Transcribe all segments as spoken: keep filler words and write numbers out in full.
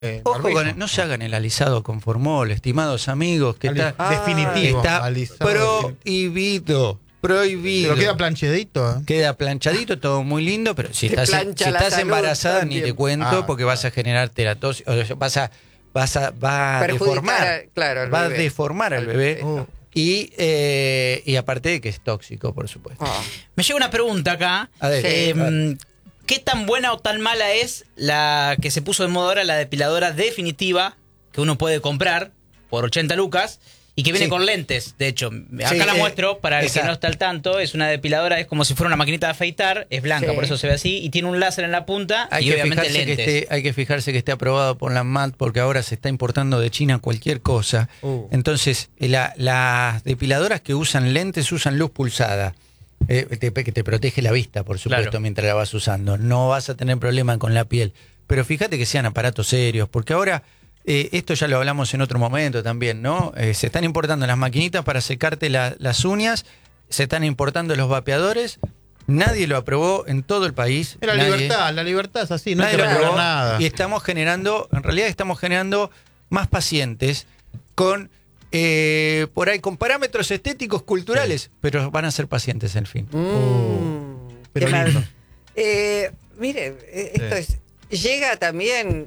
Eh, Ojo barbijo. con el- no se hagan el alisado con formol, estimados amigos, que Ali- está, definitivo. está alisado definitivo. prohibido, prohibido. Pero queda planchadito. ¿eh? Queda planchadito, todo muy lindo, pero si Te estás, plancha si la estás salud embarazada también. ni te cuento, Ah, porque vas a generar teratosis, o sea, vas a, vas a, va a Perjudicar deformar, a- claro, al va a bebé. deformar al Al bebé. bebé. Uh, Y, eh, y aparte de que es tóxico, por supuesto. Ah. Me llega una pregunta acá. A ver, Eh, a ver. ¿Qué tan buena o tan mala es la que se puso de moda ahora, la depiladora definitiva, que uno puede comprar por ochenta lucas y que viene Sí. con lentes? De hecho, acá Sí, la eh, muestro para el esa. que no está al tanto. Es una depiladora, es como si fuera una maquinita de afeitar, es blanca, Sí. por eso se ve así, y tiene un láser en la punta Hay y que, obviamente fijarse que lentes. esté, hay que fijarse que esté aprobado por la M A T, porque ahora se está importando de China cualquier cosa. Uh. Entonces, la- las depiladoras que usan lentes usan luz pulsada, eh, te- que te protege la vista, por supuesto, Claro. mientras la vas usando. No vas a tener problema con la piel. Pero fíjate que sean aparatos serios, porque ahora, eh, esto ya lo hablamos en otro momento también, ¿no? Eh, se están importando las maquinitas para secarte la- las uñas, se están importando los vapeadores. Nadie lo aprobó en todo el país. Es la Nadie. libertad, la libertad es así, no hay Nadie que lo probar aprobó. nada. Y estamos generando, en realidad estamos generando más pacientes con, eh, por ahí, con parámetros estéticos, culturales, pero van a ser pacientes, en fin. Mm, pero qué mal. lindo. Eh, mire, eh, esto Sí. es. Llega también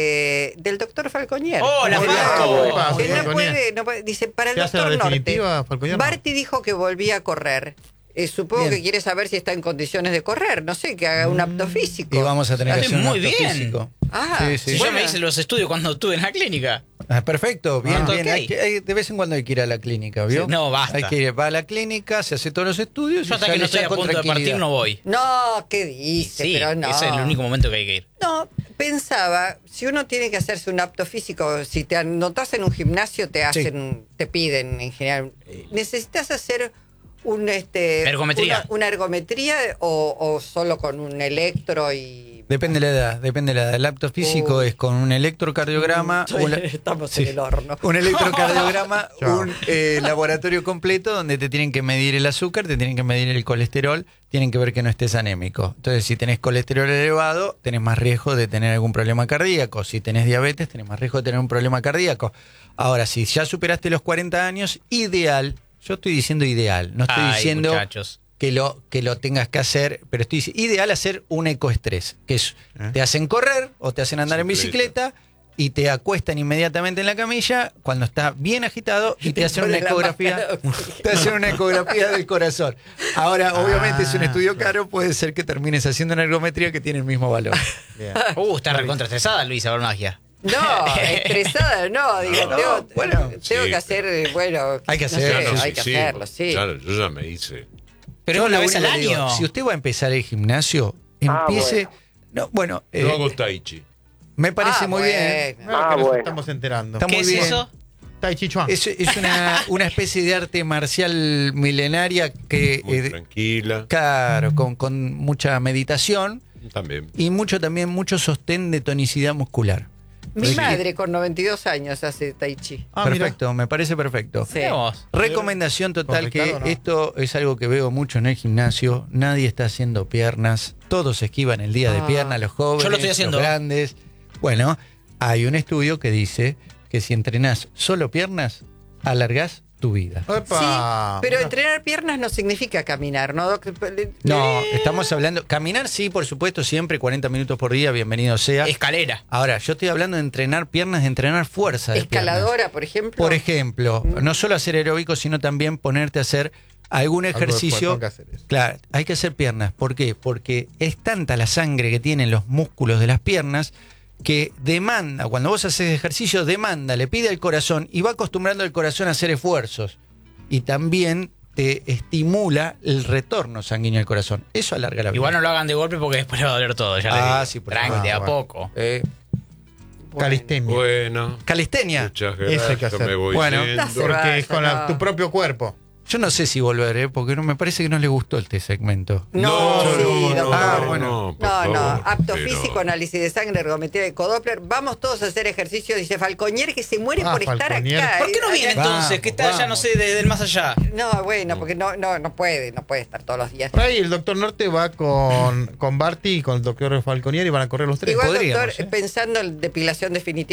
de del doctor Falconier. ¡Hola, Que no- Falco! que no Falconier. puede, no puede- dice, para el ¿Qué hace la doctor Norte. definitiva, Falconier? Barty dijo que volvía a correr. Eh, supongo Bien. que quiere saber si está en condiciones de correr. No sé, que haga un apto físico. Y vamos a tener que Hace hacer un muy acto bien. físico. Ah, Sí, sí. Si bueno. yo me hice los estudios cuando estuve en la clínica. Ah, perfecto, bien, Ah, bien. ok. Hay que- hay- de vez en cuando hay que ir a la clínica, ¿vio? Sí, no, basta. Hay que ir, va a la clínica, se hace todos los estudios. Yo y hasta que sale no estoy ya a con punto de partir tranquilidad. no voy. No, ¿qué dice? Sí, Pero no. ese es el único momento que hay que ir. No, pensaba, si uno tiene que hacerse un apto físico, si te anotas en un gimnasio, te hacen, un- te piden en general. ¿Necesitas hacer un este Ergometría. Una, una ergometría o, o solo con un electro y. Depende de la edad, depende de la edad. El apto físico Uy. es con un electrocardiograma. Estoy- una- estamos sí. en el horno. Un electrocardiograma, Chao. un eh, laboratorio completo donde te tienen que medir el azúcar, te tienen que medir el colesterol, tienen que ver que no estés anémico. Entonces, si tenés colesterol elevado, tenés más riesgo de tener algún problema cardíaco. Si tenés diabetes, tenés más riesgo de tener un problema cardíaco. Ahora, si ya superaste los cuarenta años, ideal, yo estoy diciendo ideal, no estoy Ay, diciendo muchachos. que lo, que lo tengas que hacer, pero estoy diciendo, ideal hacer un ecoestrés, que es, ¿Eh? te hacen correr o te hacen andar en Bicicleta. bicicleta y te acuestan inmediatamente en la camilla cuando está bien agitado y te hacen una ponen la ecografía, máscara de oxígeno. te hacen una ecografía del corazón. Ahora, obviamente es un Ah, estudio claro. caro, puede ser que termines haciendo una ergometría que tiene el mismo valor. Bien. Uh, está recontraestresada Luisa por magia. No, estresada, no, digo, No, tengo, bueno, tengo sí. que hacer, eh, bueno, Hay que no hacerlo, sé, Ya no, hay sí, que sí. hacerlo, sí. Claro, yo ya me hice. Pero Yo una lo vez al único que digo, año. si usted va a empezar el gimnasio, Ah, empiece... No, bueno, eh, Yo hago tai chi. me parece Ah, muy bien. bueno. Ah, Ah, que nos bueno. estamos enterando. Está ¿Qué muy es bien. eso? Tai Chi Chuan. Es, es una, una especie de arte marcial milenaria que, Muy eh, tranquila. claro, con, con mucha meditación También. y mucho también mucho sostén de tonicidad muscular. Mi Sí. madre con noventa y dos años hace tai chi. Ah, mira. Perfecto, me parece perfecto. Sí. Mirá vos. Recomendación total Con que Ricardo, no. esto es algo que veo mucho en el gimnasio. Nadie está haciendo piernas. Todos esquivan el día de Ah. piernas, los jóvenes, Yo lo estoy haciendo. los grandes. Bueno, hay un estudio que dice que si entrenás solo piernas, alargás tu vida. Epa. Sí, pero Mira. entrenar piernas no significa caminar, ¿no? Doc? No, Eh, estamos hablando. Caminar, sí, por supuesto, siempre cuarenta minutos por día, bienvenido sea. Escalera. Ahora, yo estoy hablando de entrenar piernas, de entrenar fuerza de piernas. Escaladora, por ejemplo. Por ejemplo, Mm. no solo hacer aeróbico, sino también ponerte a hacer algún Algo de ejercicio. fuerza, tengo que hacer eso. Claro, hay que hacer piernas. ¿Por qué? Porque es tanta la sangre que tienen los músculos de las piernas que demanda, cuando vos haces ejercicio, demanda, le pide al corazón y va acostumbrando al corazón a hacer esfuerzos. Y también te estimula el retorno sanguíneo al corazón. Eso alarga la vida. Igual no lo hagan de golpe porque después le va a doler todo. Ya le Ah, digo. sí, por Tranqui, favor. de a Ah, bueno. poco. Eh, Calistenia. Bueno. calistenia. Muchas Eso hay que gracias. hacer. Me voy Bueno, yendo. Se Porque vaya, es con la- no. tu propio cuerpo. Yo no sé si volver, ¿eh? Porque no, me parece que no le gustó este segmento. No, sí, no, doctor. Ah, no, bueno. no, por No, no, favor, apto pero- físico, análisis de sangre, ergometría, ecodoppler. Vamos todos a hacer ejercicio, dice Falconier, que se muere Ah, por estar Falconier. acá. ¿Por qué no viene Vamos, entonces? Que está allá, vamos. no sé, de- del más allá. No, bueno, porque no, no, no puede, no puede estar todos los días. Por ahí el doctor Norte va con, con Barty y con el doctor Falconier y van a correr los tres. Igual, podríamos, doctor, ¿eh? pensando en depilación definitiva.